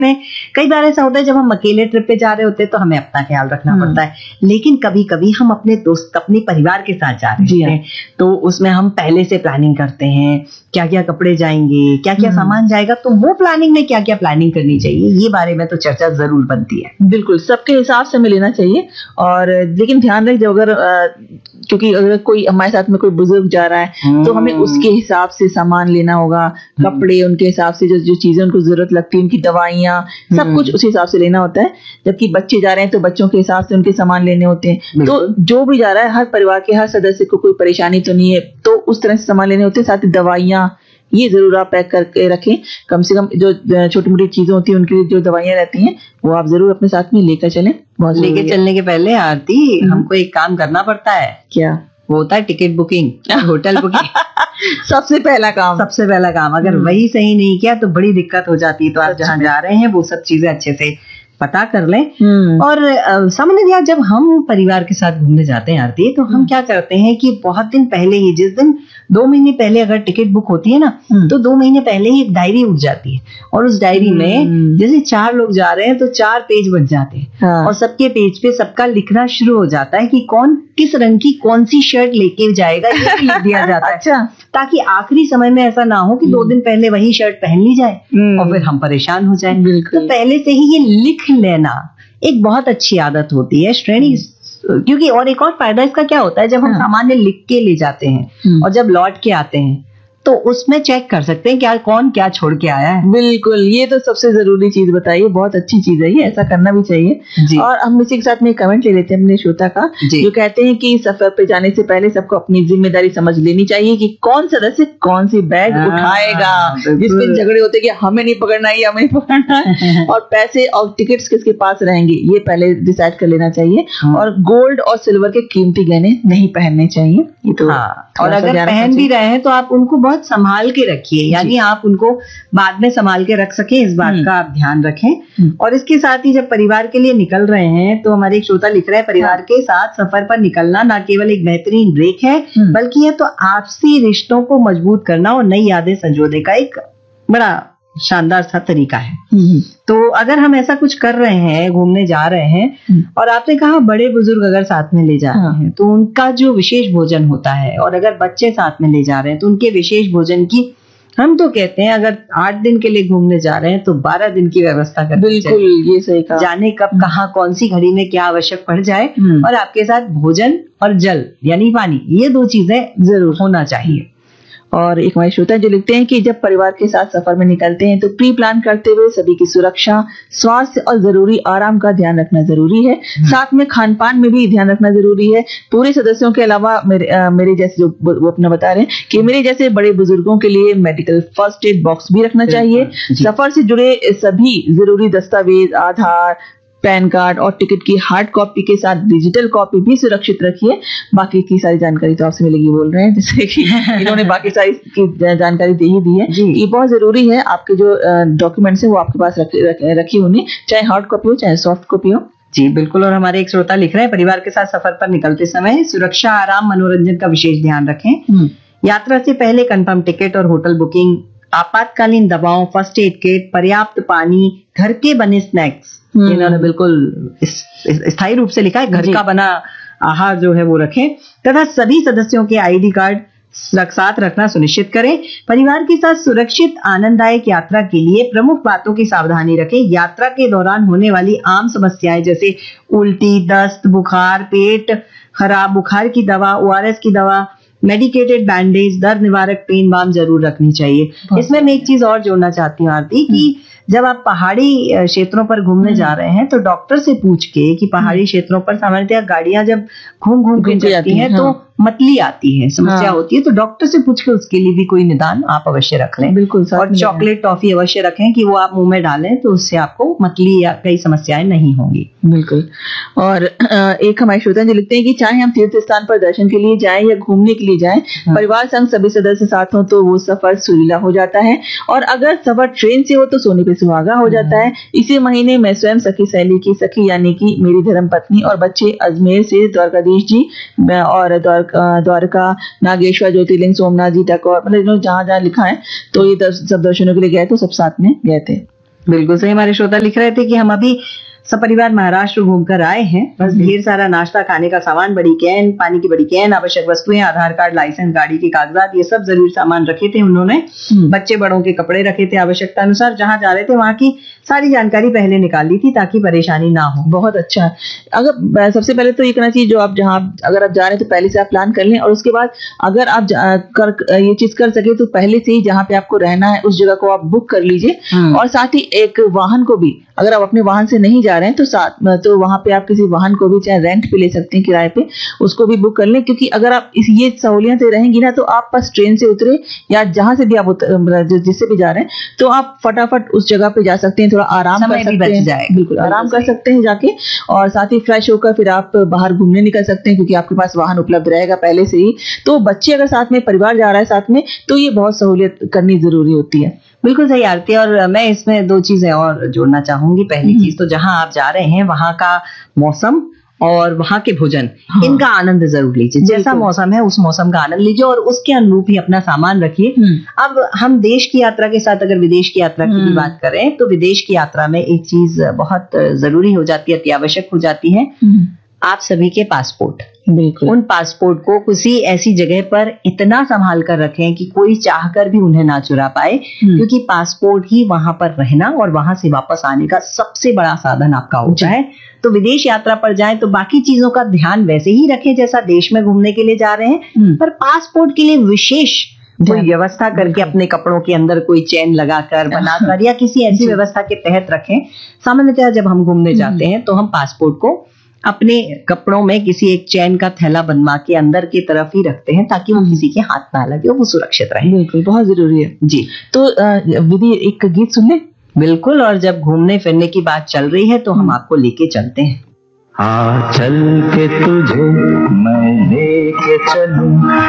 में कई बार ऐसा होता है जब हम अकेले ट्रिप पे जा रहे होते हैं तो हमें अपना ख्याल रखना पड़ता है, लेकिन कभी कभी हम अपने दोस्त अपने परिवार के साथ जा रहे होते हैं तो उसमें हम पहले से प्लानिंग करते हैं क्या क्या कपड़े जाएंगे, क्या क्या सामान जाएगा, तो वो प्लानिंग में क्या क्या प्लानिंग करनी चाहिए, ये बारे में तो चर्चा जरूर बनती है। बिल्कुल, सबके हिसाब से हमें लेना चाहिए। और लेकिन ध्यान रख, अगर क्योंकि अगर कोई हमारे साथ में कोई बुजुर्ग जा रहा है तो हमें उसके हिसाब से सामान लेना होगा, कपड़े उनके हिसाब से, जो चीजें उनको जरूरत लगती है, उनकी दवाइयाँ, सब कुछ उस हिसाब से लेना होता है। जबकि बच्चे जा रहे हैं तो बच्चों के हिसाब से उनके सामान लेने होते हैं। तो जो भी जा रहा है, हर परिवार के हर सदस्य को कोई परेशानी तो नहीं है, तो उस तरह से सामान लेने होते हैं। साथ ही दवाइयाँ ये जरूर आप पैक करके रखें, कम से कम जो छोटी मोटी चीजें होती हैं उनके लिए जो दवाइयाँ रहती हैं वो आप जरूर अपने साथ में लेकर चलें। लेके चलने के पहले आरती हमको एक काम करना पड़ता है। क्या? वो होता है टिकट बुकिंग, होटल बुकिंग। सबसे पहला काम। अगर वही सही नहीं किया तो बड़ी दिक्कत हो जाती है। तो आप जहाँ जा रहे हैं वो सब चीजें अच्छे से पता कर लें। और सामान्य दिया जब हम परिवार के साथ घूमने जाते हैं आरती, तो हम क्या करते हैं कि बहुत दिन पहले ही, जिस दिन 2 महीने पहले अगर टिकट बुक होती है ना, तो 2 महीने पहले ही एक डायरी उठ जाती है और उस डायरी में जैसे 4 लोग जा रहे हैं तो 4 पेज बच जाते हैं। और सबके पेज पे सबका लिखना शुरू हो जाता है कि कौन किस रंग की कौन सी शर्ट लेके जाएगा, ये भी लिख दिया जाता है। अच्छा, ताकि आखिरी समय में ऐसा ना हो कि 2 दिन पहले वही शर्ट पहन ली जाए और फिर हम परेशान हो जाए। तो पहले से ही ये लिख लेना एक बहुत अच्छी आदत होती है श्रेणी। क्योंकि और एक और फायदा इसका क्या होता है, जब हम सामान्य लिख के ले जाते हैं और जब लौट के आते हैं तो उसमें चेक कर सकते हैं क्या कौन क्या छोड़ के आया है। बिल्कुल, ये तो सबसे जरूरी चीज बताइए, बहुत अच्छी चीज है ये, ऐसा करना भी चाहिए। और हम इसी के साथ में कमेंट ले लेते हैं अपने श्रोता का, जो कहते हैं कि सफर पे जाने से पहले सबको अपनी जिम्मेदारी समझ लेनी चाहिए कि कौन सदस्य कौन सी बैग उठाएगा। जिसमें झगड़े होते हैं कि हमें नहीं पकड़ना है, हमें नहीं पकड़ना है, और पैसे और टिकट्स किसके पास रहेंगे ये पहले डिसाइड कर लेना चाहिए। और गोल्ड और सिल्वर के कीमती गहने नहीं पहनने चाहिए। और अगर पहन भी रहे हैं तो आप उनको बहुत संभाल के रखिए, यानी आप उनको बाद में संभाल के रख सके, इस बात का आप ध्यान रखें। और इसके साथ ही जब परिवार के लिए निकल रहे हैं तो हमारे एक श्रोता लिख रहे हैं, परिवार के साथ सफर पर निकलना न केवल एक बेहतरीन ब्रेक है बल्कि यह तो आपसी रिश्तों को मजबूत करना और नई यादें संजोने का एक बड़ा शानदार सा तरीका है। तो अगर हम ऐसा कुछ कर रहे हैं, घूमने जा रहे हैं, और आपने कहा बड़े बुजुर्ग अगर साथ में ले जा रहे हैं तो उनका जो विशेष भोजन होता है, और अगर बच्चे साथ में ले जा रहे हैं तो उनके विशेष भोजन की, हम तो कहते हैं अगर 8 दिन के लिए घूमने जा रहे हैं तो 12 दिन की व्यवस्था करनी चाहिए। बिल्कुल, ये सही कहा। जाने कब कहाँ कौन सी घड़ी में क्या आवश्यक पड़ जाए, और आपके साथ भोजन और जल यानी पानी, ये 2 चीजें जरूर होना चाहिए। और एक हमारे श्रोता जो लिखते हैं कि जब परिवार के साथ सफर में निकलते हैं तो प्री प्लान करते हुए सभी की सुरक्षा, स्वास्थ्य और जरूरी आराम का ध्यान रखना जरूरी है। साथ में खान पान में भी ध्यान रखना जरूरी है। पूरे सदस्यों के अलावा मेरे जैसे, जो वो अपना बता रहे हैं कि मेरे जैसे बड़े बुजुर्गों के लिए मेडिकल फर्स्ट एड बॉक्स भी रखना चाहिए। सफर से जुड़े सभी जरूरी दस्तावेज, आधार, पैन कार्ड और टिकट की हार्ड कॉपी के साथ डिजिटल कॉपी भी सुरक्षित रखिए। बाकी की सारी जानकारी तो आपसे मिलेगी बोल रहे हैं, जैसे कि इन्होंने बाकी सारी की जानकारी दे ही दी है। ये बहुत जरूरी है, आपके जो डॉक्यूमेंट्स है वो आपके पास रखी होनी, चाहे हार्ड कॉपी हो चाहे सॉफ्ट कॉपी हो। जी बिल्कुल। और हमारे एक श्रोता लिख रहे हैं, परिवार के साथ सफर पर निकलते समय सुरक्षा, आराम, मनोरंजन का विशेष ध्यान रखें। यात्रा से पहले कंफर्म टिकट और होटल बुकिंग, आपातकालीन दवाओं, फर्स्ट एड किट, पर्याप्त पानी, घर के बने स्नैक्स, इन्होंने बिल्कुल स्थायी रूप से लिखा है, घर का बना आहार जो है वो रखें, तथा सभी सदस्यों के आईडी कार्ड साथ रखना सुनिश्चित करें। परिवार के साथ सुरक्षित आनंददायक यात्रा के लिए प्रमुख बातों की सावधानी रखें। यात्रा के दौरान होने वाली आम समस्याएं जैसे उल्टी, दस्त, बुखार, पेट खराब, बुखार की दवा, ORS की दवा, मेडिकेटेड बैंडेज, दर्द निवारक पेन बाम जरूर रखनी चाहिए। इसमें मैं एक चीज और जोड़ना चाहती हूँ आरती, कि जब आप पहाड़ी क्षेत्रों पर घूमने जा रहे हैं तो डॉक्टर से पूछ के कि पहाड़ी क्षेत्रों पर सामान्यतः गाड़ियां जब घूम के जाती हैं तो मतली आती है, समस्या होती है, तो डॉक्टर से पूछ के उसके लिए भी कोई निदान आप अवश्य रख लें। बिल्कुल। और चॉकलेट टॉफी अवश्य रखें कि वो आप मुंह में डालें तो उससे आपको मतली या कई समस्याएं नहीं होंगी। बिल्कुल। और एक हमारे श्रोता जी लिखते हैं कि चाहे हम तीर्थ स्थान पर दर्शन के लिए जाएं या घूमने के लिए जाएं, परिवार संग सभी सदस्य साथ हो तो वो सफर सुरीला हो जाता है, और अगर सफर ट्रेन से हो तो सोने पे सुहागा हो जाता है। इसी महीने मैं स्वयं सखी सहेली की सखी यानी कि मेरी धर्म पत्नी और बच्चे अजमेर से द्वारकाधीश जी और द्वारका, नागेश्वर, ज्योतिर्लिंग, सोमनाथ जी तक, और मतलब जहाँ जहाँ लिखा है तो ये सब दर्शनों के लिए गए तो सब साथ में गए थे। बिल्कुल सही। हमारे श्रोता लिख रहे थे कि हम अभी सपरिवार महाराष्ट्र घूमकर आए हैं, बस ढेर सारा नाश्ता, खाने का सामान, बड़ी कैन, पानी की बड़ी कैन, आवश्यक वस्तुएं, आधार कार्ड, लाइसेंस, गाड़ी के कागजात, ये सब जरूरी सामान रखे थे उन्होंने। बच्चे बड़ों के कपड़े रखे थे, आवश्यकता अनुसार जहां जा रहे थे वहां की सारी जानकारी पहले निकाल ली थी ताकि परेशानी ना हो। बहुत अच्छा। अगर सबसे पहले तो ये करना चाहिए, जो आप जहां अगर आप जा रहे हैं तो पहले से आप प्लान कर लें, और उसके बाद अगर आप ये चीज कर सके तो पहले से ही जहां पे आपको रहना है उस जगह को आप बुक कर लीजिए। और साथ ही एक वाहन को भी, अगर आप अपने वाहन से नहीं जा रहे हैं तो वहां पे आप किसी वाहन को भी चाहे रेंट पे ले सकते हैं, किराए पे, उसको भी बुक कर लें। क्योंकि अगर आप ये सहूलियतें रहेंगी ना तो आप बस ट्रेन से उतरे या जहां से भी आप जिससे भी जा रहे हैं तो आप फटाफट उस जगह पे जा सकते हैं, थोड़ा आराम कर सकते हैं, बिल्कुल आराम कर सकते हैं जाके, और साथ ही फ्रेश होकर फिर आप बाहर घूमने निकल सकते हैं क्योंकि आपके पास वाहन उपलब्ध रहेगा पहले से ही। तो बच्चे अगर साथ में, परिवार जा रहा है साथ में, तो ये बहुत सहूलियत करनी जरूरी होती है। बिल्कुल सही आरती। और मैं इसमें 2 चीजें और जोड़ना चाहूंगी। पहली चीज तो जहां आप जा रहे हैं वहां का मौसम और वहां के भोजन, इनका आनंद जरूर लीजिए। जैसा मौसम है उस मौसम का आनंद लीजिए और उसके अनुरूप ही अपना सामान रखिए। अब हम देश की यात्रा के साथ अगर विदेश की यात्रा की भी बात करें तो विदेश की यात्रा में एक चीज बहुत जरूरी हो जाती है, अति आवश्यक हो जाती है, आप सभी के पासपोर्ट। बिल्कुल। उन पासपोर्ट को किसी ऐसी जगह पर इतना संभाल कर रखें कि कोई चाहकर भी उन्हें ना चुरा पाए, क्योंकि पासपोर्ट ही वहां पर रहना और वहां से वापस आने का सबसे बड़ा साधन आपका होता है। तो विदेश यात्रा पर जाएं तो बाकी चीजों का ध्यान वैसे ही रखें जैसा देश में घूमने के लिए जा रहे हैं, पर पासपोर्ट के लिए विशेष कोई व्यवस्था करके अपने कपड़ों के अंदर कोई चेन लगाकर, बनाकर या किसी ऐसी व्यवस्था के तहत रखें। सामान्यतः जब हम घूमने जाते हैं तो हम पासपोर्ट को अपने कपड़ों में किसी एक चैन का थैला बनवा के अंदर की तरफ ही रखते हैं ताकि वो किसी के हाथ ना लगे, वो सुरक्षित रहे। बिल्कुल, बहुत जरूरी है जी। तो विधि, एक गीत सुन ले। बिल्कुल। और जब घूमने फिरने की बात चल रही है तो हम आपको लेके चलते हैं। चल के तुझे मैं लेके चलूं